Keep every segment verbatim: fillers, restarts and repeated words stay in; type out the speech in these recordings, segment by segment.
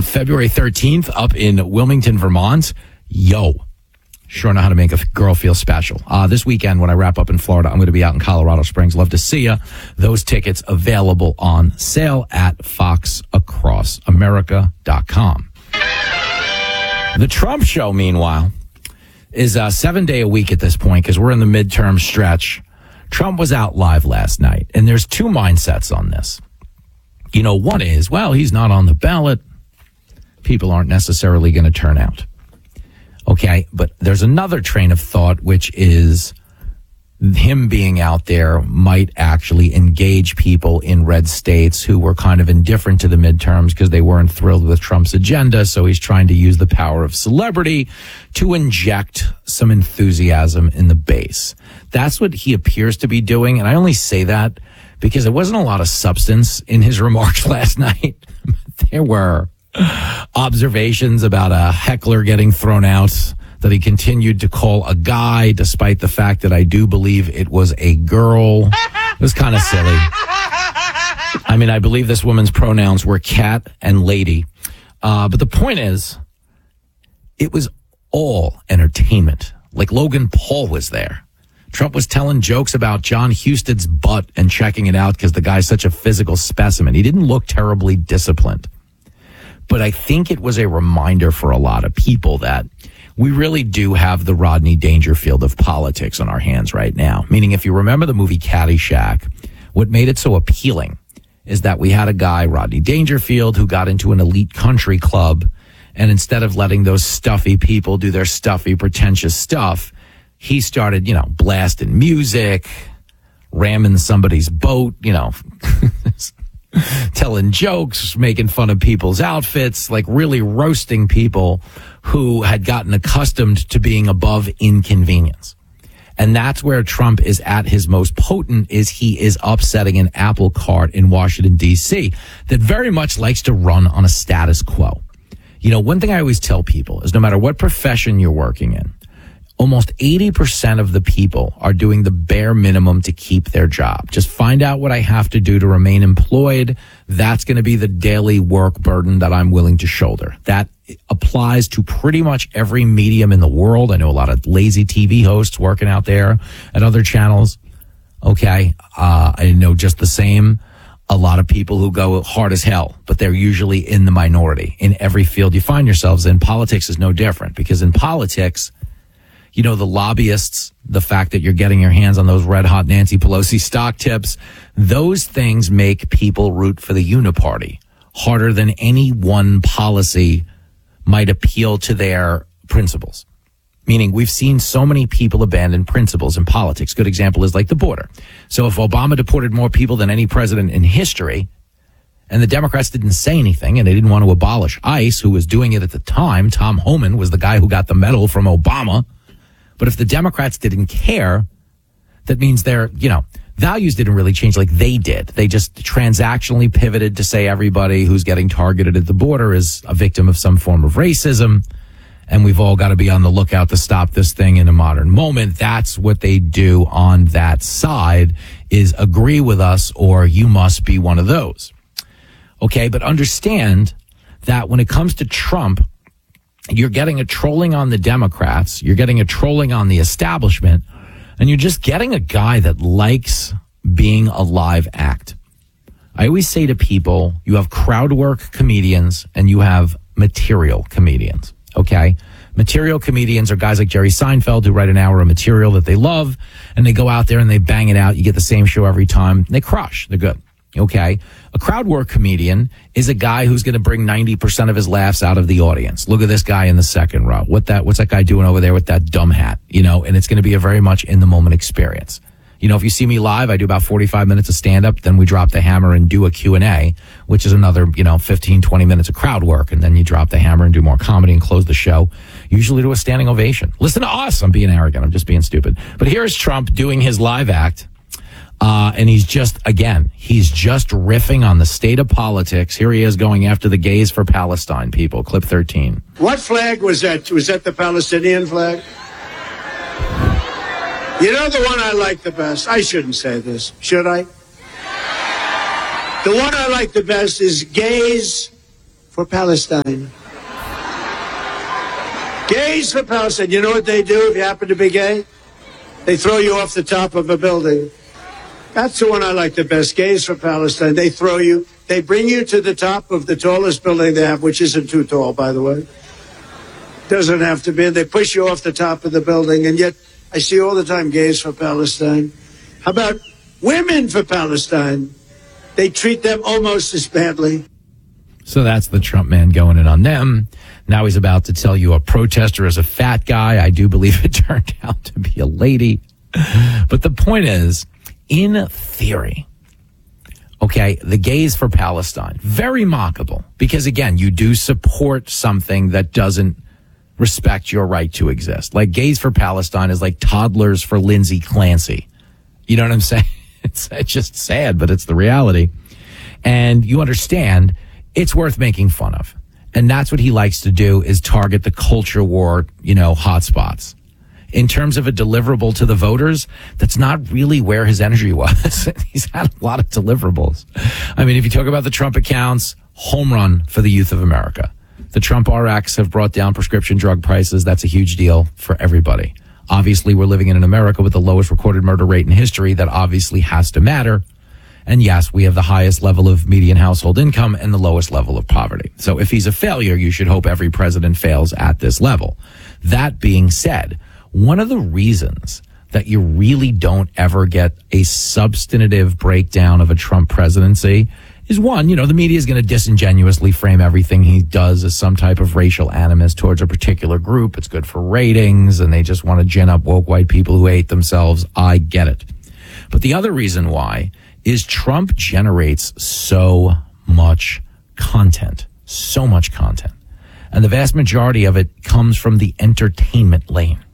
February thirteenth up in Wilmington, Vermont. Yo. Sure know how to make a girl feel special. Uh, this weekend, when I wrap up in Florida, I'm going to be out in Colorado Springs. Love to see you. Those tickets available on sale at fox across america dot com. The Trump show, meanwhile, is a seven-day a week at this point because we're in the midterm stretch. Trump was out live last night, and there's two mindsets on this. You know, one is, well, he's not on the ballot. People aren't necessarily going to turn out. Okay, but there's another train of thought, which is him being out there might actually engage people in red states who were kind of indifferent to the midterms because they weren't thrilled with Trump's agenda. So he's trying to use the power of celebrity to inject some enthusiasm in the base. That's what he appears to be doing. And I only say that because there wasn't a lot of substance in his remarks last night. There were observations about a heckler getting thrown out that he continued to call a guy, despite the fact that I do believe it was a girl. It was kind of silly. I mean, I believe this woman's pronouns were cat and lady. Uh, but the point is, it was all entertainment. Like Logan Paul was there. Trump was telling jokes about John Huston's butt and checking it out because the guy's such a physical specimen. He didn't look terribly disciplined. But I think it was a reminder for a lot of people that we really do have the Rodney Dangerfield of politics on our hands right now. Meaning, if you remember the movie Caddyshack, what made it so appealing is that we had a guy, Rodney Dangerfield, who got into an elite country club, and instead of letting those stuffy people do their stuffy, pretentious stuff, he started, you know, blasting music, ramming somebody's boat, you know, telling jokes, making fun of people's outfits, like really roasting people who had gotten accustomed to being above inconvenience. And that's where Trump is at his most potent, is he is upsetting an apple cart in Washington, D C that very much likes to run on a status quo. You know, one thing I always tell people is no matter what profession you're working in, almost eighty percent of the people are doing the bare minimum to keep their job. Just find out what I have to do to remain employed. That's going to be the daily work burden that I'm willing to shoulder. That applies to pretty much every medium in the world. I know a lot of lazy T V hosts working out there at other channels. Okay. Uh, I know just the same. A lot of people who go hard as hell, but they're usually in the minority in every field you find yourselves in. Politics is no different, because in politics, you know, the lobbyists, the fact that you're getting your hands on those red hot Nancy Pelosi stock tips, those things make people root for the uniparty harder than any one policy might appeal to their principles. Meaning, we've seen so many people abandon principles in politics. Good example is like the border. So if Obama deported more people than any president in history, and the Democrats didn't say anything, and they didn't want to abolish ICE, who was doing it at the time, Tom Homan was the guy who got the medal from Obama. But if the Democrats didn't care, that means their, you know, values didn't really change like they did. They just transactionally pivoted to say everybody who's getting targeted at the border is a victim of some form of racism, and we've all got to be on the lookout to stop this thing in a modern moment. That's what they do on that side, is agree with us or you must be one of those. Okay, but understand that when it comes to Trump, you're getting a trolling on the Democrats, you're getting a trolling on the establishment, and you're just getting a guy that likes being a live act. I always say to people, you have crowd work comedians and you have material comedians, okay? Material comedians are guys like Jerry Seinfeld who write an hour of material that they love, and they go out there and they bang it out. You get the same show every time. And they crush. They're good. Okay. A crowd work comedian is a guy who's going to bring ninety percent of his laughs out of the audience. Look at this guy in the second row. What that, what's that guy doing over there with that dumb hat? You know, and it's going to be a very much in the moment experience. You know, if you see me live, I do about forty-five minutes of stand up. Then we drop the hammer and do a Q and A, which is another, you know, fifteen, twenty minutes of crowd work. And then you drop the hammer and do more comedy and close the show, usually to a standing ovation. Listen to us. I'm being arrogant. I'm just being stupid. But here's Trump doing his live act. Uh, and he's just, again, he's just riffing on the state of politics. Here he is going after the gays for Palestine people. Clip thirteen. What flag was that? Was that the Palestinian flag? You know the one I like the best? I shouldn't say this, should I? The one I like the best is gays for Palestine. Gays for Palestine. You know what they do if you happen to be gay? They throw you off the top of a building. That's the one I like the best. Gays for Palestine. They throw you. They bring you to the top of the tallest building they have, which isn't too tall, by the way. Doesn't have to be. They push you off the top of the building. And yet, I see all the time gays for Palestine. How about women for Palestine? They treat them almost as badly. So that's the Trump man going in on them. Now he's about to tell you a protester is a fat guy. I do believe it turned out to be a lady. But the point is, in theory, okay, the gays for Palestine, very mockable. Because, again, you do support something that doesn't respect your right to exist. Like, gays for Palestine is like toddlers for Lindsay Clancy. You know what I'm saying? It's, it's just sad, but it's the reality. And you understand it's worth making fun of. And that's what he likes to do, is target the culture war, you know, hotspots. In terms of a deliverable to the voters, that's not really where his energy was. He's had a lot of deliverables. I mean, if you talk about the Trump accounts, home run for the youth of America. The Trump R X have brought down prescription drug prices. That's a huge deal for everybody. Obviously, we're living in an America with the lowest recorded murder rate in history. That obviously has to matter. And yes, we have the highest level of median household income and the lowest level of poverty. So if he's a failure, you should hope every president fails at this level. That being said, one of the reasons that you really don't ever get a substantive breakdown of a Trump presidency is, one, you know, the media is going to disingenuously frame everything he does as some type of racial animus towards a particular group. It's good for ratings, and they just want to gin up woke white people who hate themselves. I get it. But the other reason why is Trump generates so much content, so much content. And the vast majority of it comes from the entertainment lane.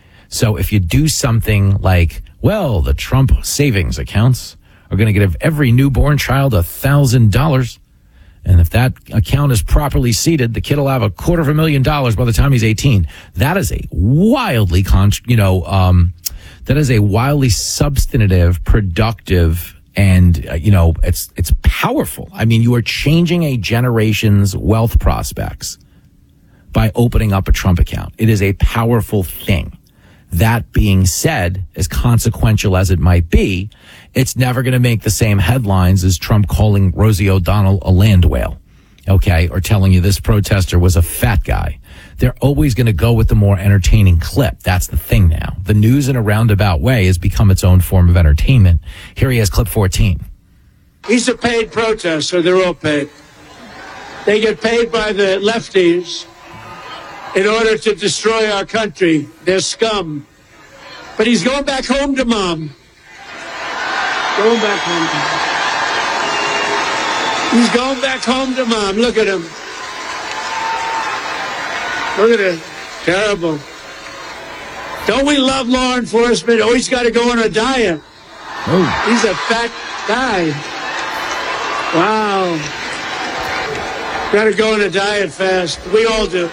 So if you do something like, well, the Trump savings accounts are going to give every newborn child a thousand dollars. And if that account is properly seated, the kid will have a quarter of a million dollars by the time he's eighteen. That is a wildly, con- you know, um, that is a wildly substantive, productive, and, uh, you know, it's, it's powerful. I mean, you are changing a generation's wealth prospects by opening up a Trump account. It is a powerful thing. That being said, as consequential as it might be, it's never going to make the same headlines as Trump calling Rosie O'Donnell a land whale, okay, or telling you this protester was a fat guy. They're always going to go with the more entertaining clip. That's the thing now. The news in a roundabout way has become its own form of entertainment. Here he has clip fourteen. He's a paid protester. They're all paid. They get paid by the lefties in order to destroy our country. They're scum. But he's going back home to mom. Going back home to mom. He's going back home to mom. Look at him. Look at it. Terrible. Don't we love law enforcement? Oh, he's got to go on a diet. Oh. He's a fat guy. Wow. Got to go on a diet fast. We all do.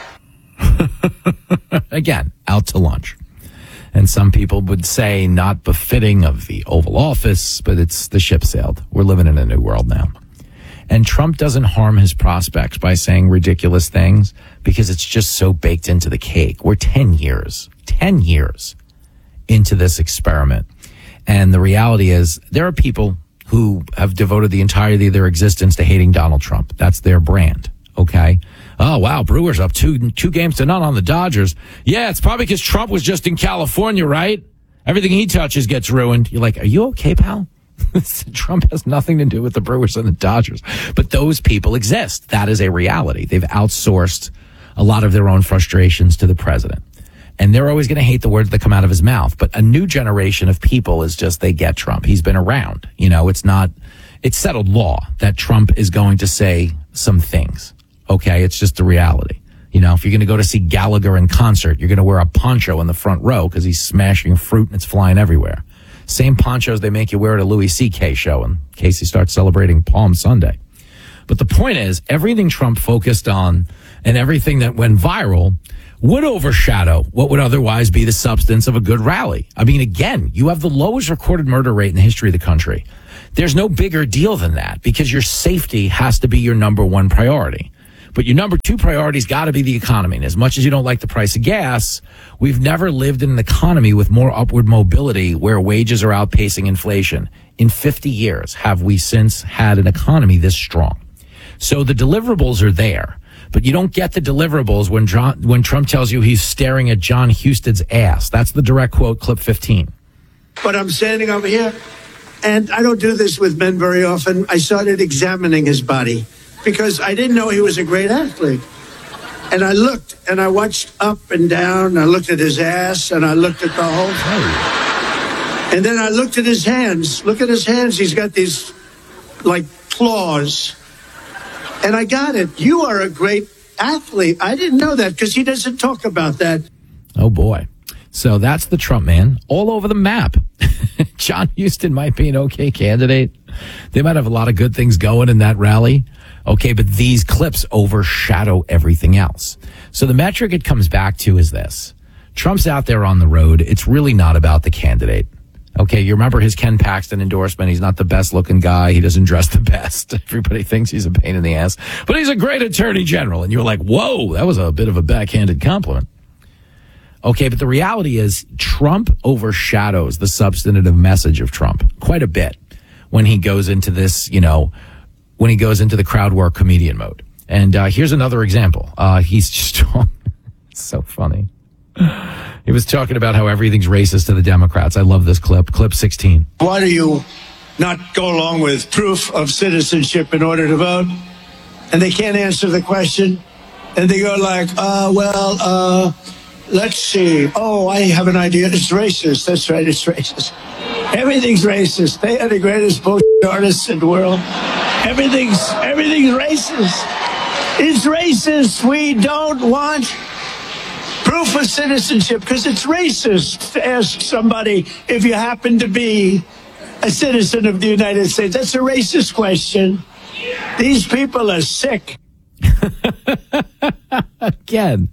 Again, out to lunch. And some people would say not befitting of the Oval Office, but it's the ship sailed. We're living in a new world now. And Trump doesn't harm his prospects by saying ridiculous things because it's just so baked into the cake. We're ten years, ten years into this experiment. And the reality is there are people who have devoted the entirety of their existence to hating Donald Trump. That's their brand. Okay. Oh, wow. Brewers up two, two games to none on the Dodgers. Yeah, it's probably because Trump was just in California, right? Everything he touches gets ruined. You're like, are you okay, pal? Trump has nothing to do with the Brewers and the Dodgers. But those people exist. That is a reality. They've outsourced a lot of their own frustrations to the president. And they're always going to hate the words that come out of his mouth. But a new generation of people is just, they get Trump. He's been around. You know, it's not, it's settled law that Trump is going to say some things. Okay, it's just the reality. You know, if you're going to go to see Gallagher in concert, you're going to wear a poncho in the front row because he's smashing fruit and it's flying everywhere. Same ponchos they make you wear at a Louis C K show in case he starts celebrating Palm Sunday. But the point is, everything Trump focused on and everything that went viral would overshadow what would otherwise be the substance of a good rally. I mean, again, you have the lowest recorded murder rate in the history of the country. There's no bigger deal than that because your safety has to be your number one priority. But your number two priority's got to be the economy. And as much as you don't like the price of gas, we've never lived in an economy with more upward mobility where wages are outpacing inflation. In fifty years, have we since had an economy this strong? So the deliverables are there, but you don't get the deliverables when John, when Trump tells you he's staring at John Huston's ass. That's the direct quote, clip fifteen. But I'm standing over here, and I don't do this with men very often. I started examining his body because I didn't know he was a great athlete. And I looked, and I watched up and down. I looked at his ass, and I looked at the whole thing. And then I looked at his hands. Look at his hands. He's got these, like, claws. And I got it. You are a great athlete. I didn't know that because he doesn't talk about that. Oh, boy. So that's the Trump man all over the map. John Huston might be an okay candidate. They might have a lot of good things going in that rally. Okay, but these clips overshadow everything else. So the metric it comes back to is this. Trump's out there on the road. It's really not about the candidate. Okay, you remember his Ken Paxton endorsement. He's not the best looking guy. He doesn't dress the best. Everybody thinks he's a pain in the ass. But he's a great attorney general. And you're like, whoa, that was a bit of a backhanded compliment. Okay, but the reality is Trump overshadows the substantive message of Trump quite a bit when he goes into this, you know, when he goes into the crowd work comedian mode. And uh, here's another example. Uh, he's just so funny. He was talking about how everything's racist to the Democrats. I love this clip. Clip sixteen. Why do you not go along with proof of citizenship in order to vote? And they can't answer the question. And they go like, uh, well, uh, let's see. Oh, I have an idea. It's racist. That's right. It's racist. Everything's racist. They are the greatest bullshit artists in the world. Everything's, everything's racist. It's racist. We don't want proof of citizenship because it's racist to ask somebody if you happen to be a citizen of the United States. That's a racist question. These people are sick. Again,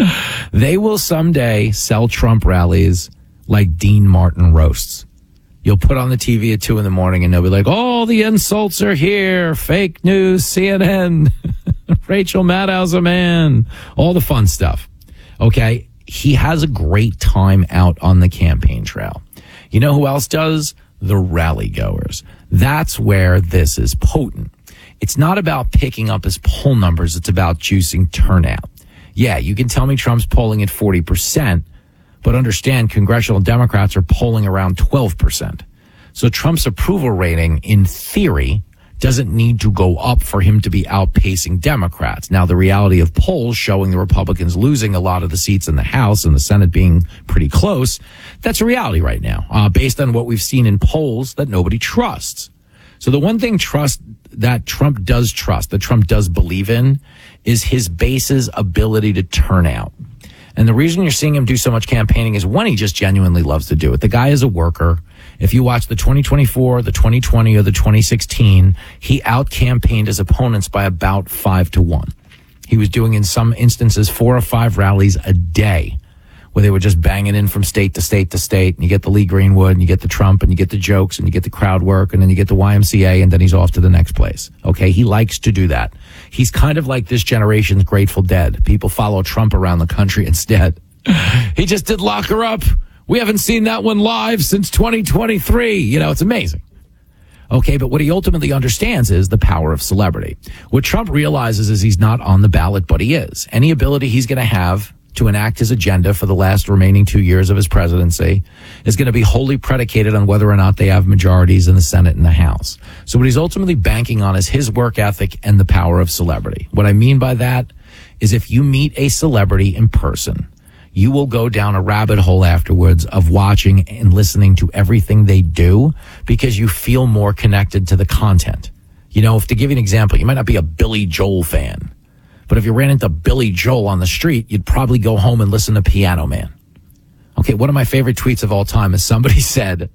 they will someday sell Trump rallies like Dean Martin roasts. You'll put on the T V at two in the morning and they'll be like, oh, the insults are here. Fake news, C N N, Rachel Maddow's a man, all the fun stuff. Okay, he has a great time out on the campaign trail. You know who else does? The rally goers. That's where this is potent. It's not about picking up his poll numbers. It's about juicing turnout. Yeah, you can tell me Trump's polling at forty percent, but understand congressional Democrats are polling around twelve percent. So Trump's approval rating, in theory, doesn't need to go up for him to be outpacing Democrats. Now, the reality of polls showing the Republicans losing a lot of the seats in the House and the Senate being pretty close, that's a reality right now, uh, based on what we've seen in polls that nobody trusts. So the one thing trust that Trump does trust, that Trump does believe in, is his base's ability to turn out. And the reason you're seeing him do so much campaigning is, one, he just genuinely loves to do it. The guy is a worker. If you watch the twenty twenty-four, the twenty twenty, or the twenty sixteen, he out-campaigned his opponents by about five to one. He was doing, in some instances, four or five rallies a day, where they were just banging in from state to state to state. And you get the Lee Greenwood, and you get the Trump, and you get the jokes, and you get the crowd work, and then you get the Y M C A, and then he's off to the next place. Okay, he likes to do that. He's kind of like this generation's Grateful Dead. People follow Trump around the country instead. He just did Lock Her Up. We haven't seen that one live since twenty twenty-three. You know, it's amazing. Okay, but what he ultimately understands is the power of celebrity. What Trump realizes is he's not on the ballot, but he is. Any ability he's going to have to enact his agenda for the last remaining two years of his presidency is going to be wholly predicated on whether or not they have majorities in the Senate and the House. So what he's ultimately banking on is his work ethic and the power of celebrity. What I mean by that is, if you meet a celebrity in person, you will go down a rabbit hole afterwards of watching and listening to everything they do because you feel more connected to the content. You know, if to give you an example, you might not be a Billy Joel fan, but if you ran into Billy Joel on the street, you'd probably go home and listen to Piano Man. Okay, one of my favorite tweets of all time is somebody said,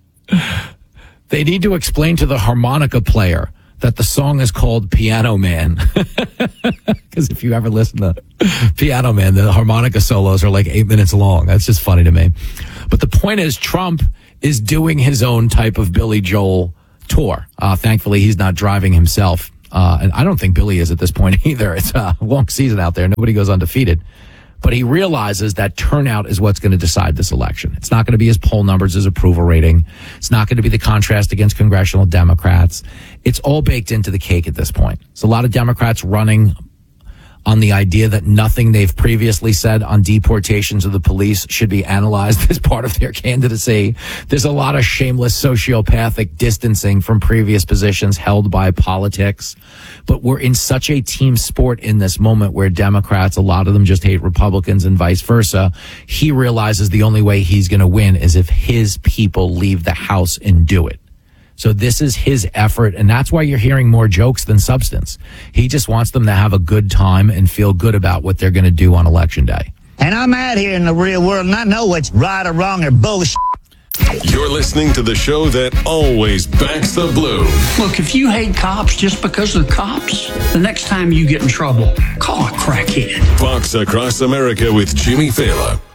they need to explain to the harmonica player that the song is called Piano Man. Because if you ever listen to Piano Man, the harmonica solos are like eight minutes long. That's just funny to me. But the point is, Trump is doing his own type of Billy Joel tour. Uh, thankfully, he's not driving himself. Uh, and I don't think Billy is at this point either. It's a long season out there. Nobody goes undefeated. But he realizes that turnout is what's going to decide this election. It's not going to be his poll numbers, his approval rating. It's not going to be the contrast against congressional Democrats. It's all baked into the cake at this point. There's a lot of Democrats running on the idea that nothing they've previously said on deportations of the police should be analyzed as part of their candidacy. There's a lot of shameless sociopathic distancing from previous positions held by politics. But we're in such a team sport in this moment where Democrats, a lot of them just hate Republicans and vice versa. He realizes the only way he's going to win is if his people leave the House and do it. So this is his effort, and that's why you're hearing more jokes than substance. He just wants them to have a good time and feel good about what they're going to do on Election Day. And I'm out here in the real world, and I know what's right or wrong or bullshit. You're listening to the show that always backs the blue. Look, if you hate cops just because they're cops, the next time you get in trouble, call a crackhead. Fox Across America with Jimmy Fallon.